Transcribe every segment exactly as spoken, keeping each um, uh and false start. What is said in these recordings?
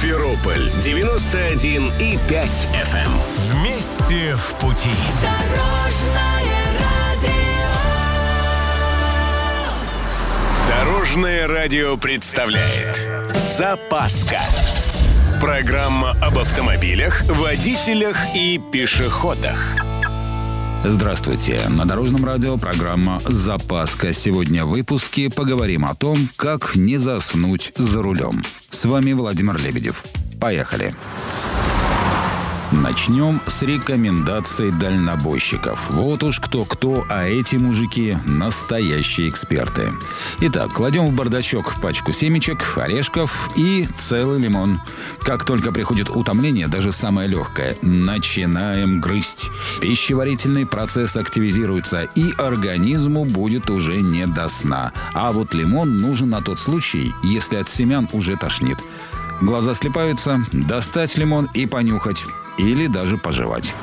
Симферополь девяносто один и пять эф эм. Вместе в пути. Дорожное радио представляет «Запаска». Программа об автомобилях, водителях и пешеходах. Здравствуйте. На Дорожном радио программа «Запаска». Сегодня в выпуске поговорим о том, как не заснуть за рулем. С вами Владимир Лебедев. Поехали. Начнем с рекомендаций дальнобойщиков. Вот уж кто-кто, а эти мужики – настоящие эксперты. Итак, кладем в бардачок пачку семечек, орешков и целый лимон. Как только приходит утомление, даже самое легкое, начинаем грызть. Пищеварительный процесс активизируется, и организму будет уже не до сна. А вот лимон нужен на тот случай, если от семян уже тошнит. Глаза слипаются, достать лимон и понюхать. Или даже пожевать.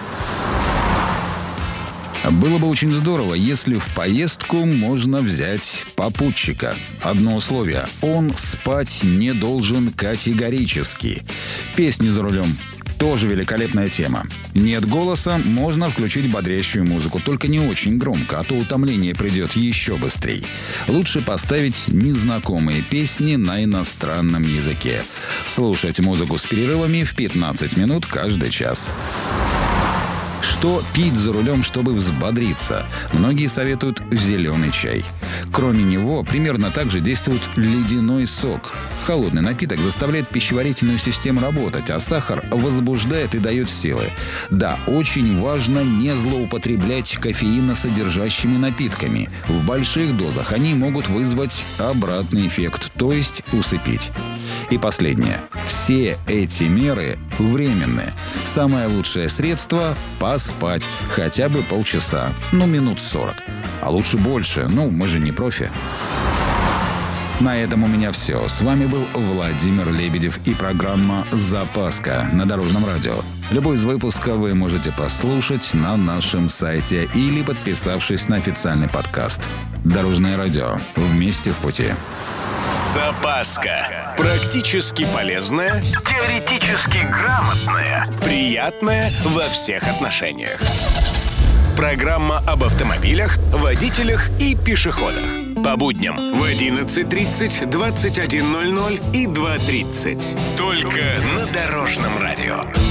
Было бы очень здорово, если в поездку можно взять попутчика. Одно условие – он спать не должен категорически. Песни за рулем – тоже великолепная тема. Нет голоса – можно включить бодрящую музыку, только не очень громко, а то утомление придет еще быстрее. Лучше поставить незнакомые песни на иностранном языке. Слушать музыку с перерывами в пятнадцать минут каждый час. Что пить за рулем, чтобы взбодриться? Многие советуют зеленый чай. Кроме него, примерно так же действует ледяной сок. Холодный напиток заставляет пищеварительную систему работать, а сахар возбуждает и дает силы. Да, очень важно не злоупотреблять кофеиносодержащими напитками. В больших дозах они могут вызвать обратный эффект, то есть усыпить. И последнее. Все эти меры временные. Самое лучшее средство – поспать. Хотя бы полчаса. Ну, минут сорок. А лучше больше. Ну, мы же не профи. На этом у меня все. С вами был Владимир Лебедев и программа «Запаска» на Дорожном радио. Любой из выпусков вы можете послушать на нашем сайте или подписавшись на официальный подкаст. Дорожное радио. Вместе в пути. Запаска. Практически полезная, теоретически грамотная, приятная во всех отношениях. Программа об автомобилях, водителях и пешеходах. По будням в одиннадцать тридцать, двадцать один ноль ноль и два тридцать. Только на Дорожном радио.